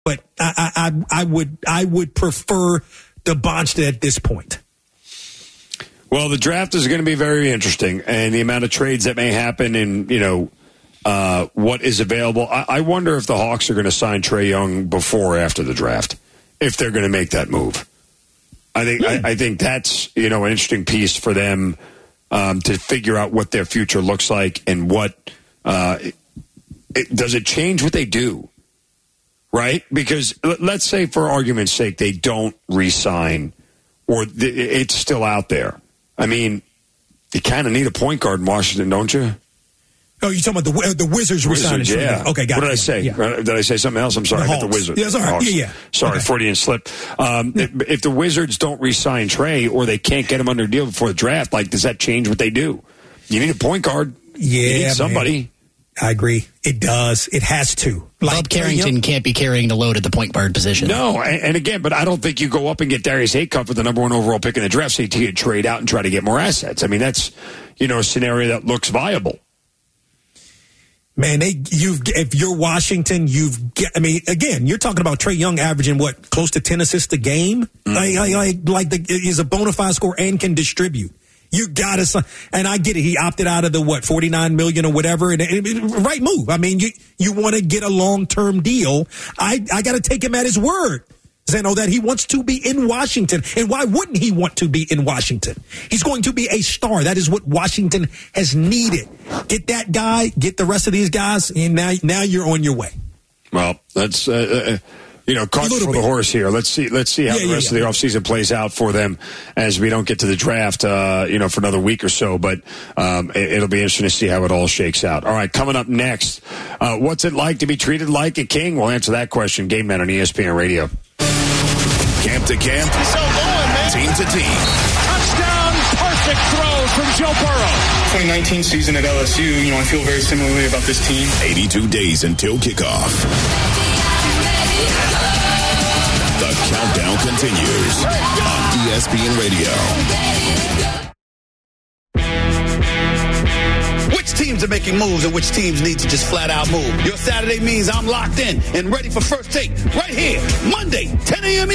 but I would prefer the Bonster at this point. Well, the draft is going to be very interesting, and the amount of trades that may happen, and what is available. I wonder if the Hawks are going to sign Trae Young before or after the draft, if they're going to make that move. I think that's an interesting piece for them to figure out what their future looks like and what does it change what they do, right? Because let's say, for argument's sake, they don't re-sign or it's still out there. I mean, you kind of need a point guard in Washington, don't you? Oh, you're talking about the Wizards resigning? Yeah. Okay, got it. What did I say? Yeah. Did I say something else? I'm sorry. I meant the Wizards. Yeah, sorry. Yeah. Sorry, okay. Freudian slip. If the Wizards don't re-sign Trae or they can't get him under deal before the draft, does that change what they do? You need a point guard. Yeah, you need somebody. Man. I agree. It does. It has to. Bob Carrington can't be carrying the load at the point guard position. No, and again, but I don't think you go up and get Darius Aycup with the number 1 overall pick in the draft so you trade out and try to get more assets. I mean, that's a scenario that looks viable. Man, if you're Washington, again, you're talking about Trae Young averaging close to 10 assists a game, is a bona fide scorer and can distribute. You gotta, and I get it. He opted out of the $49 million or whatever, and right move. I mean, you want to get a long-term deal. I got to take him at his word, Zeno, that he wants to be in Washington. And why wouldn't he want to be in Washington? He's going to be a star. That is what Washington has needed. Get that guy, get the rest of these guys, and now you're on your way. Well, that's cart for the horse here. Let's see how the rest of the offseason plays out for them as we don't get to the draft, for another week or so. But it'll be interesting to see how it all shakes out. All right, coming up next, what's it like to be treated like a king? We'll answer that question. Game Man on ESPN Radio. Camp to camp, team to team. Touchdown, perfect throw from Joe Burrow. 2019 season at LSU, I feel very similarly about this team. 82 days until kickoff. The countdown continues on ESPN Radio. Which teams are making moves and which teams need to just flat out move? Your Saturday means I'm locked in and ready for First Take right here, Monday, 10 a.m.